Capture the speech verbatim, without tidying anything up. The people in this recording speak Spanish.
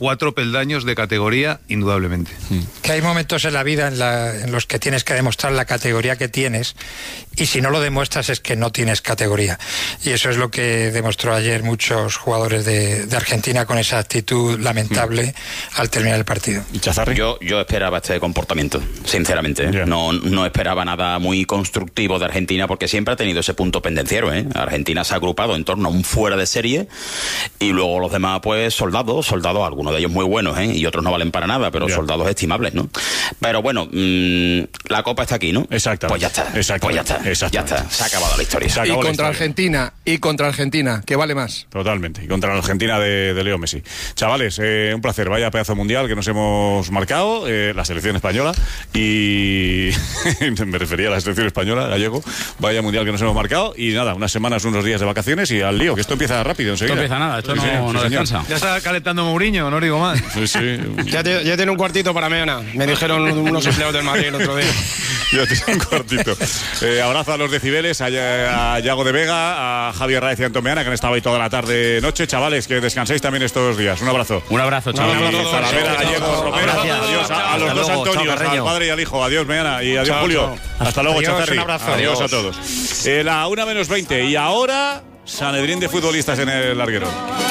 cuatro peldaños de categoría, indudablemente. Que hay momentos en la vida en, la, en los que tienes que demostrar la categoría que tienes, y si no lo demuestras es que no tienes categoría. Y eso es lo que demostró ayer muchos jugadores de, de Argentina con esa actitud lamentable mm. al terminar el partido. ¿Y Chazarri? Yo, yo esperaba este comportamiento, sinceramente. ¿eh? Yeah. No, no esperaba nada muy constructivo de Argentina, porque siempre ha tenido ese punto pendenciero. ¿eh? Argentina se ha agrupado en torno a un fuera de serie, y luego los demás, pues, soldados, soldados, algunos de ellos muy buenos, ¿eh? y otros no valen para nada, pero yeah. soldados estimables, ¿no? Pero bueno, mmm, la Copa está aquí, ¿no? Exacto. Pues ya está. Pues ya está. Ya está. Se ha acabado la historia. Y contra Argentina, y contra Argentina, ¿qué vale más? Totalmente. Y contra la Argentina de, de Leo Messi. Chavales, eh, un placer. Vaya pedazo mundial que nos hemos marcado, eh, la selección española, y me refería a la selección española, gallego. Vaya mundial que nos hemos marcado, y nada, unas semanas, unos días de vacaciones y al lío, que esto empieza rápido enseguida. Esto empieza nada, esto sí, no, sí, no sí, descansa. Ya está calentando Mourinho, no digo más. Sí, sí. Ya, te, ya tiene un cuartito para Meona, me dijeron unos empleados del Madrid el otro día. Ya tiene un cuartito. Eh, abrazo a los decibeles, a, a Yago de Vega, a Javier Raez y a Antomeana, que han estado ahí toda la tarde noche. Chavales, que descanséis también estos días. Un abrazo. Un abrazo, chavales. Un abrazo a Talavera, Gallego, Romero. Adiós a, a los dos Antonios, al padre y al hijo. Adiós, Meana, y adiós, chao, Julio. Chao. Hasta luego, Chazarri. Adiós, adiós a todos. Eh, la una menos veinte. Y ahora, Sanedrín de futbolistas en el larguero.